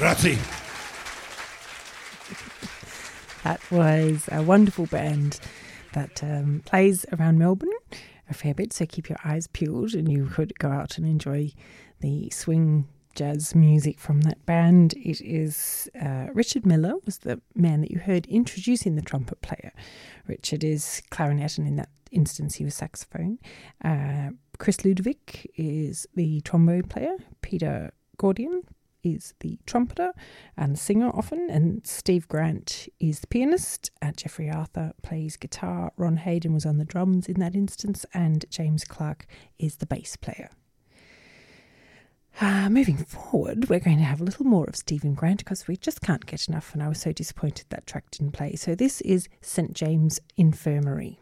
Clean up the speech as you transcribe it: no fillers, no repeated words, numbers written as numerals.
Grazie. That was a wonderful band that plays around Melbourne a fair bit, so keep your eyes peeled and you could go out and enjoy the swing jazz music from that band. It is Richard Miller was the man that you heard introducing the trumpet player. Richard is clarinet, and in that instance he was saxophone. Chris Ludovic is the trombone player. Peter Gordian is the trumpeter and singer often, and Steve Grant is the pianist. Jeffrey Arthur plays guitar. Ron Hayden was on the drums in that instance, and James Clark is the bass player. Moving forward, we're going to have a little more of Stephen Grant because we just can't get enough, and I was so disappointed that track didn't play. So this is St James Infirmary.